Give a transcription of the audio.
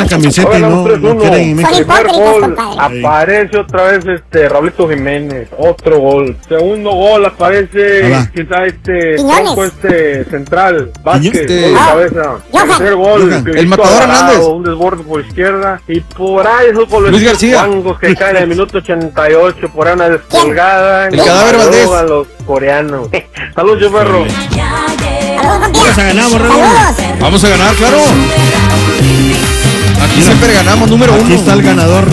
camiseta y no quieren en México. Primer gol, aparece otra vez Raulito Jiménez, otro gol. Segundo gol aparece quizá tronco central, Vázquez, gol de cabeza. Tercer gol, el matador Hernández, un desborde por izquierda y por ahí esos goles Luis García que caen en el minuto 88, por ahí una descolgada. El cadáver Valdés. A los coreanos. Saludos, yo perro. Vamos a ganar, Vamos a ganar, claro. Aquí siempre ganamos, número 1. Aquí está el ganador.